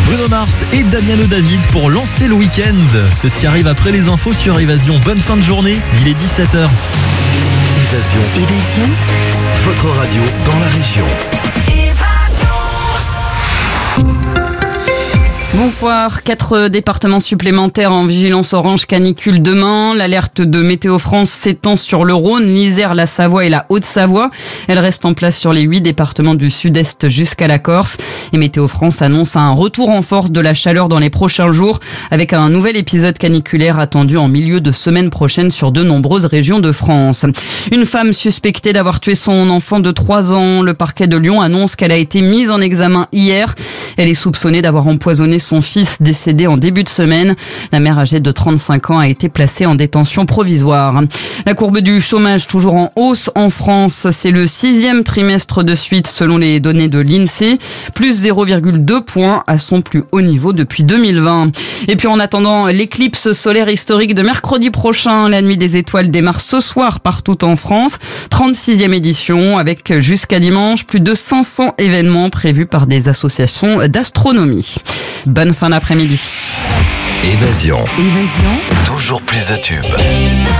Bruno Mars et Damiano David pour lancer le week-end. C'est ce qui arrive après les infos sur Évasion. Bonne fin de journée, il est 17h. Évasion. Votre radio dans la région. Bonsoir. 4 départements supplémentaires en vigilance orange canicule demain. L'alerte de Météo France s'étend sur le Rhône, l'Isère, la Savoie et la Haute-Savoie. Elle reste en place sur les 8 départements du sud-est jusqu'à la Corse. Et Météo France annonce un retour en force de la chaleur dans les prochains jours avec un nouvel épisode caniculaire attendu en milieu de semaine prochaine sur de nombreuses régions de France. Une femme suspectée d'avoir tué son enfant de 3 ans. Le parquet de Lyon annonce qu'elle a été mise en examen hier. Elle est soupçonnée d'avoir empoisonné son fils décédé en début de semaine. La mère âgée de 35 ans a été placée en détention provisoire. La courbe du chômage toujours en hausse en France. C'est le 6e trimestre de suite selon les données de l'INSEE. Plus 0,2 points à son plus haut niveau depuis 2020. Et puis en attendant l'éclipse solaire historique de mercredi prochain, la nuit des étoiles démarre ce soir partout en France. 36e édition avec jusqu'à dimanche plus de 500 événements prévus par des associations d'astronomie. Bonne fin d'après-midi. Évasion. Toujours plus de tubes.